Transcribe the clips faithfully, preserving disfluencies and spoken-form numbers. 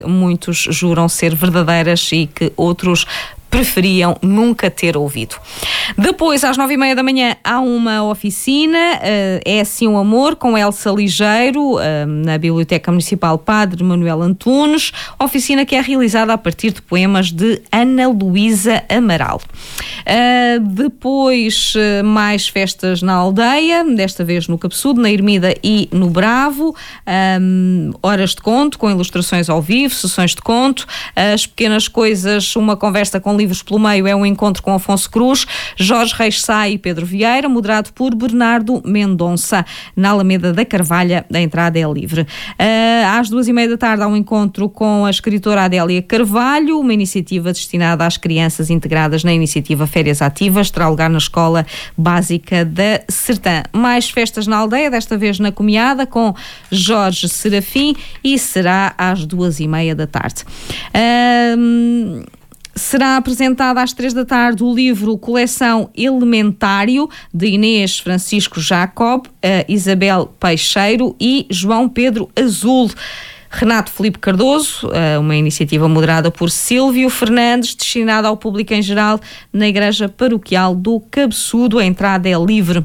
muitos juram ser verdadeiras e que outros preferiam nunca ter ouvido. Depois, às nove e meia da manhã, há uma oficina, uh, É Assim um Amor, com Elsa Ligeiro, uh, na Biblioteca Municipal Padre Manuel Antunes, oficina que é realizada a partir de poemas de Ana Luísa Amaral. Uh, depois, uh, mais festas na aldeia, desta vez no Cabeçudo, na Ermida e no Bravo, um, horas de conto, com ilustrações ao vivo, sessões de conto, as pequenas coisas, uma conversa com livros pelo meio, é um encontro com Afonso Cruz, Jorge Reis Sá e Pedro Vieira, moderado por Bernardo Mendonça, na Alameda da Carvalha. A entrada é livre. Uh, às duas e meia da tarde há um encontro com a escritora Adélia Carvalho, uma iniciativa destinada às crianças integradas na iniciativa Férias Ativas, terá lugar na Escola Básica da Sertã. Mais festas na aldeia, desta vez na Comiada, com Jorge Serafim, e será às duas e meia da tarde. Uh, Será apresentado às três da tarde o livro Coleção Elementário, de Inês Francisco Jacob, Isabel Peixeiro e João Pedro Azul. Renato Filipe Cardoso, uma iniciativa moderada por Silvio Fernandes, destinada ao público em geral, na Igreja Paroquial do Cabeçudo. A entrada é livre.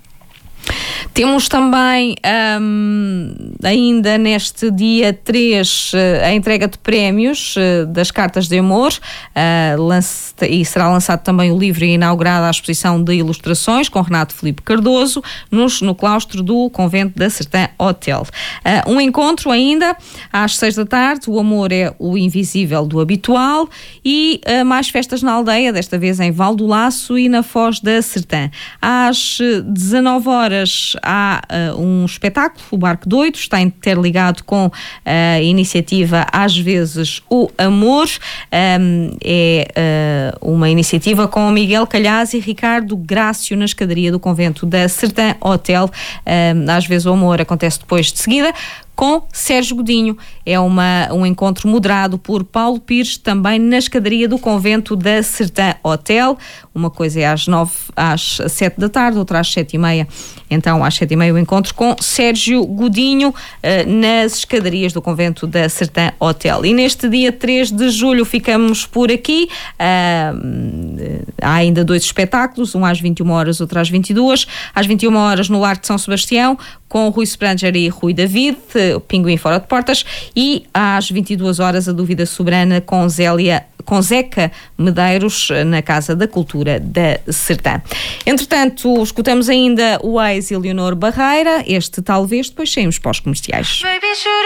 Temos também, um, ainda neste dia três, a entrega de prémios uh, das Cartas de Amor, uh, lance, e será lançado também o livro e inaugurada a exposição de ilustrações com Renato Filipe Cardoso, nos, no claustro do Convento da Sertã Hotel. Uh, um encontro ainda às seis da tarde, o amor é o invisível do habitual, e uh, mais festas na aldeia, desta vez em Val do Laço e na Foz da Sertã. Às dezanove horas há uh, um espetáculo, o Barco Doido, está interligado com a iniciativa Às Vezes o Amor. Um, é uh, uma iniciativa com Miguel Calhaz e Ricardo Grácio, na escadaria do Convento da Sertã Hotel. Um, Às Vezes o Amor acontece depois de seguida, com Sérgio Godinho. É uma, um encontro moderado por Paulo Pires, também na escadaria do Convento da Sertã Hotel. Uma coisa é às nove, às sete da tarde, outra às sete e meia. Então, às sete e meia, o encontro com Sérgio Godinho, uh, nas escadarias do Convento da Sertã Hotel. E neste dia três de julho ficamos por aqui. Uh, há ainda dois espetáculos, um às vinte e uma horas, outro às vinte e duas. Às vinte e uma horas, no Largo de São Sebastião, com Rui Spranger e Rui David, o Pinguim Fora de Portas, e às vinte e duas horas a Dúvida Soberana com Zélia, com Zeca Medeiros, na Casa da Cultura da Sertã. Entretanto, escutamos ainda o ex Eleonor Barreira, este talvez, depois saímos para os comerciais.